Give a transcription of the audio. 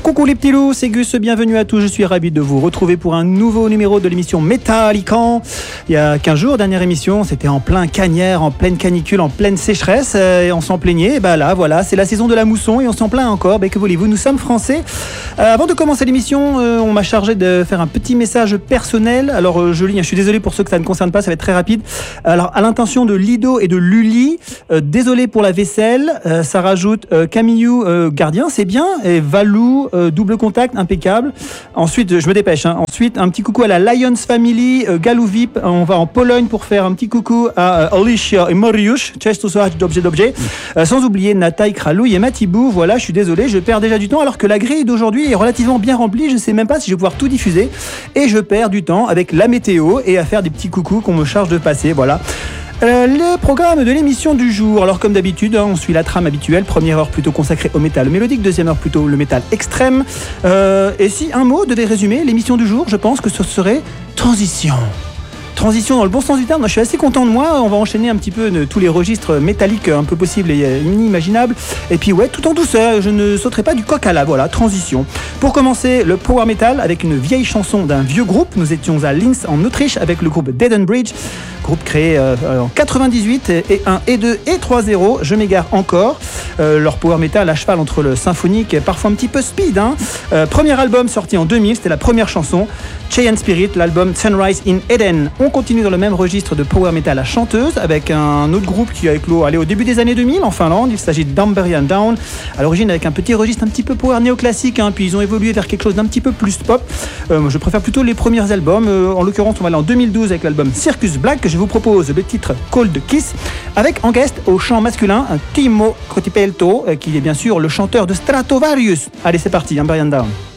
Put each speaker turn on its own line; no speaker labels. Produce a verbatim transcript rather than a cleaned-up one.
Coucou les petits loups, c'est Gus, bienvenue à tous, je suis ravi de vous retrouver pour un nouveau numéro de l'émission Métallican. Il y a quinze jours, dernière émission, c'était en plein cagnard, en pleine canicule, en pleine sécheresse, euh, et on s'en plaignait, et bah là voilà, c'est la saison de la mousson et on s'en plaint encore, bah que voulez-vous, nous sommes français. Euh, avant de commencer l'émission, euh, on m'a chargé de faire un petit message personnel, alors euh, je lis, je suis désolé pour ceux que ça ne concerne pas, ça va être très rapide. Alors à l'intention de Lido et de Luli, euh, désolé pour la vaisselle, euh, ça rajoute euh, Camillou, euh, gardien, c'est bien, et Valou, Euh, double contact, impeccable. Ensuite, je me dépêche. Hein. Ensuite, un petit coucou à la Lions Family, euh, Galou V I P. On va en Pologne pour faire un petit coucou à euh, Alicia et Mariusz. Cześć, to słuchać d'objet d'objet. Euh, sans oublier Nataï, Kralouille et Matibou. Voilà, je suis désolé, je perds déjà du temps alors que la grille d'aujourd'hui est relativement bien remplie. Je sais même pas si je vais pouvoir tout diffuser. Et je perds du temps avec la météo et à faire des petits coucous qu'on me charge de passer. Voilà. Euh, le programme de l'émission du jour. Alors comme d'habitude, hein, on suit la trame habituelle. Première heure plutôt consacrée au métal mélodique, deuxième heure plutôt le métal extrême. Euh, et si un mot devait résumer l'émission du jour, je pense que ce serait transition. Transition dans le bon sens du terme. Je suis assez content de moi. On va enchaîner un petit peu de tous les registres métalliques un peu possibles et inimaginables. Et puis ouais, tout en douceur. Je ne sauterai pas du coq à l'âne. Voilà, transition. Pour commencer, le power metal avec une vieille chanson d'un vieux groupe. Nous étions à Linz en Autriche avec le groupe Dead and Bridge. Groupe créé euh, en quatre-vingt-dix-huit et un et deux et trois zéro. Je m'égare encore. Euh, leur power metal à cheval entre le symphonique et parfois un petit peu speed. Hein. Euh, premier album sorti en deux mille. C'était la première chanson. Cheyenne Spirit, l'album Sunrise in Eden. On continue dans le même registre de power metal à chanteuse avec un autre groupe qui a éclos allez, au début des années deux mille en Finlande. Il s'agit de Dumberian Down. À l'origine avec un petit registre un petit peu power néoclassique, hein, puis ils ont évolué vers quelque chose d'un petit peu plus pop. Euh, je préfère plutôt les premiers albums. Euh, en l'occurrence, on va aller en deux mille douze avec l'album Circus Black. Je vous propose le titre Cold Kiss avec en guest au chant masculin un Timo Cotipelto euh, qui est bien sûr le chanteur de Stratovarius. Allez, c'est parti, Dumberian Down.